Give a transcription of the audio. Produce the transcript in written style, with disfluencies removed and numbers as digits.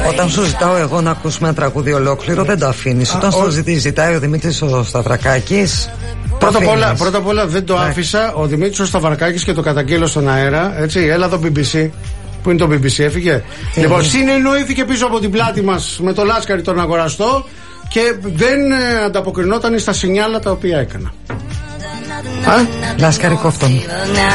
Όταν σου ζητάω εγώ να ακούσουμε ένα τραγούδι ολόκληρο, δεν το αφήνεις. Όταν σου ζητάει ο Δημήτρης ο Σταυρακάκης. Πρώτα απ' όλα δεν το άφησα. Ο Δημήτρης ο Σταυρακάκης και το καταγγείλω στον αέρα. Έτσι, έλα εδώ BBC. Πού είναι το BBC, έφυγε. Λοιπόν, συνεννοήθηκε πίσω από την πλάτη μας με το Λάσκαρη τον αγοραστό και δεν ανταποκρινόταν στα σινιάλα τα οποία έκανα. Λάσκαρη κόφτον.